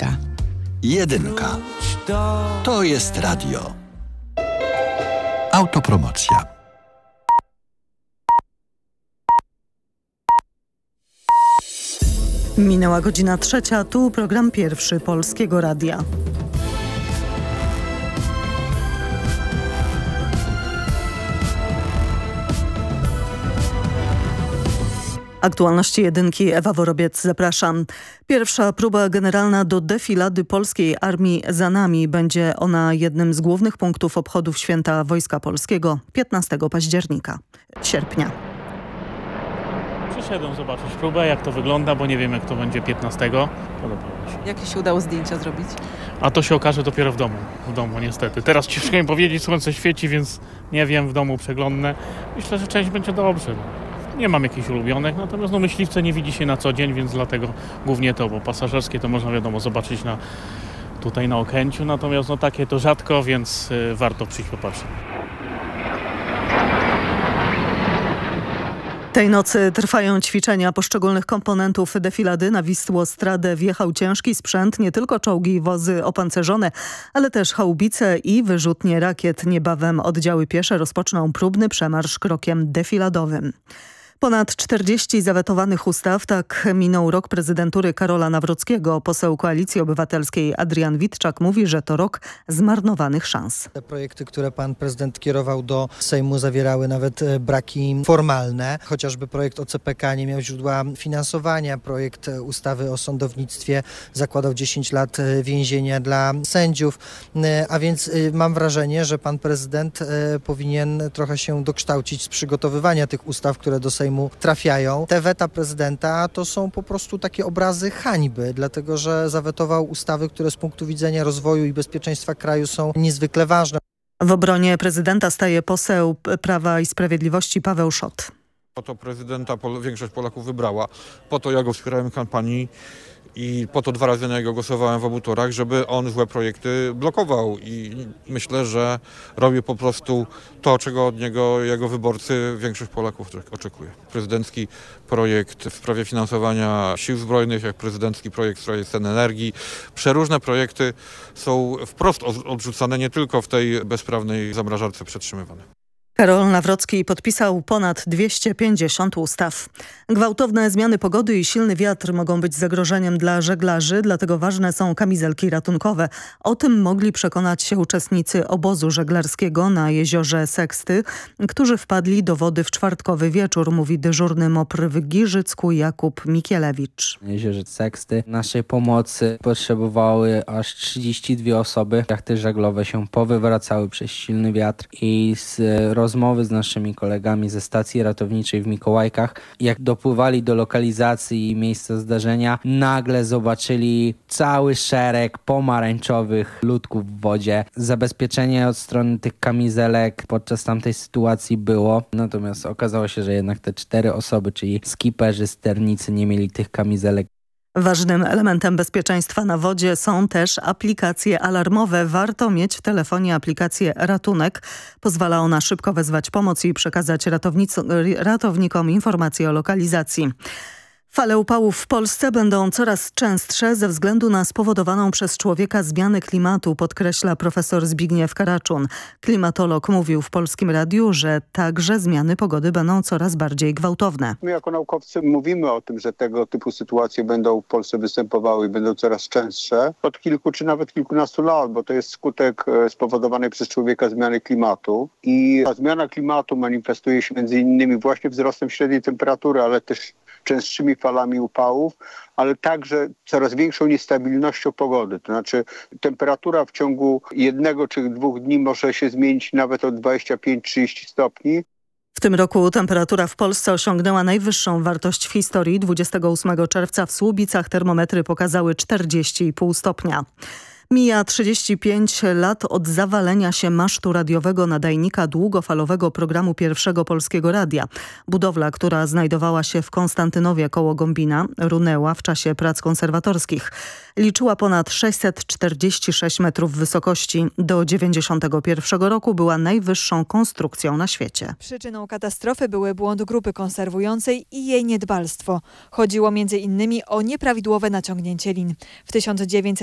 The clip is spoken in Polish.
Jedynka. Jedynka. To jest radio. Autopromocja. Minęła godzina 3, tu program pierwszy Polskiego Radia. Aktualności jedynki, Ewa Worobiec, zapraszam. Pierwsza próba generalna do defilady polskiej armii za nami. Będzie ona jednym z głównych punktów obchodów Święta Wojska Polskiego 15 sierpnia. Przyszedłem zobaczyć próbę, jak to wygląda, bo nie wiem, jak to będzie 15. Podobało mi się. Jakie się udało zdjęcia zrobić? A to się okaże dopiero w domu niestety. Teraz ciężko mi powiedzieć, słońce świeci, więc nie wiem, w domu przeglądnę. Myślę, że część będzie dobrze. Nie mam jakichś ulubionych, natomiast myśliwce nie widzi się na co dzień, więc dlatego głównie to, bo pasażerskie to można wiadomo zobaczyć tutaj na Okęciu, natomiast takie to rzadko, więc warto przyjść popatrzeć. Tej nocy trwają ćwiczenia poszczególnych komponentów defilady. Na Wisłostradę wjechał ciężki sprzęt, nie tylko czołgi i wozy opancerzone, ale też haubice i wyrzutnie rakiet. Niebawem oddziały piesze rozpoczną próbny przemarsz krokiem defiladowym. Ponad 40 zawetowanych ustaw, tak minął rok prezydentury Karola Nawrockiego. Poseł Koalicji Obywatelskiej Adrian Witczak mówi, że to rok zmarnowanych szans. Te projekty, które pan prezydent kierował do Sejmu, zawierały nawet braki formalne. Chociażby projekt o CPK nie miał źródła finansowania. Projekt ustawy o sądownictwie zakładał 10 lat więzienia dla sędziów. A więc mam wrażenie, że pan prezydent powinien trochę się dokształcić z przygotowywania tych ustaw, które do Sejmu trafiają. Te weta prezydenta to są po prostu takie obrazy hańby, dlatego że zawetował ustawy, które z punktu widzenia rozwoju i bezpieczeństwa kraju są niezwykle ważne. W obronie prezydenta staje poseł Prawa i Sprawiedliwości Paweł Szot. Po to prezydenta większość Polaków wybrała. Po to ja go wspierałem w kampanii i po to 2 razy na niego głosowałem w obu turach, żeby on złe projekty blokował. I myślę, że robi po prostu to, czego od niego jego wyborcy, większość Polaków oczekuje. Prezydencki projekt w sprawie finansowania sił zbrojnych, jak prezydencki projekt w sprawie cen energii. Przeróżne projekty są wprost odrzucane, nie tylko w tej bezprawnej zamrażarce przetrzymywane. Karol Nawrocki podpisał ponad 250 ustaw. Gwałtowne zmiany pogody i silny wiatr mogą być zagrożeniem dla żeglarzy, dlatego ważne są kamizelki ratunkowe. O tym mogli przekonać się uczestnicy obozu żeglarskiego na jeziorze Seksty, którzy wpadli do wody w czwartkowy wieczór, mówi dyżurny MOPR w Giżycku Jakub Mikielewicz. Na jeziorze Seksty naszej pomocy potrzebowały aż 32 osoby. Jachty żaglowe się powywracały przez silny wiatr i z rozmowy z naszymi kolegami ze stacji ratowniczej w Mikołajkach. Jak dopływali do lokalizacji i miejsca zdarzenia, nagle zobaczyli cały szereg pomarańczowych ludków w wodzie. Zabezpieczenie od strony tych kamizelek podczas tamtej sytuacji było, natomiast okazało się, że jednak te 4 osoby, czyli skiperzy, sternicy, nie mieli tych kamizelek. Ważnym elementem bezpieczeństwa na wodzie są też aplikacje alarmowe. Warto mieć w telefonie aplikację Ratunek. Pozwala ona szybko wezwać pomoc i przekazać ratownikom informacje o lokalizacji. Fale upałów w Polsce będą coraz częstsze ze względu na spowodowaną przez człowieka zmianę klimatu, podkreśla profesor Zbigniew Karaczun. Klimatolog mówił w Polskim Radiu, że także zmiany pogody będą coraz bardziej gwałtowne. My jako naukowcy mówimy o tym, że tego typu sytuacje będą w Polsce występowały i będą coraz częstsze od kilku czy nawet kilkunastu lat, bo to jest skutek spowodowanej przez człowieka zmiany klimatu. I ta zmiana klimatu manifestuje się między innymi właśnie wzrostem średniej temperatury, ale też częstszymi falami upałów, ale także coraz większą niestabilnością pogody. To znaczy temperatura w ciągu 1 czy 2 dni może się zmienić nawet o 25-30 stopni. W tym roku temperatura w Polsce osiągnęła najwyższą wartość w historii. 28 czerwca w Słubicach termometry pokazały 40,5 stopnia. Mija 35 lat od zawalenia się masztu radiowego nadajnika długofalowego programu Pierwszego Polskiego Radia. Budowla, która znajdowała się w Konstantynowie koło Gombina, runęła w czasie prac konserwatorskich. Liczyła ponad 646 metrów wysokości. Do 1991 roku była najwyższą konstrukcją na świecie. Przyczyną katastrofy były błąd grupy konserwującej i jej niedbalstwo. Chodziło m.in. o nieprawidłowe naciągnięcie lin. W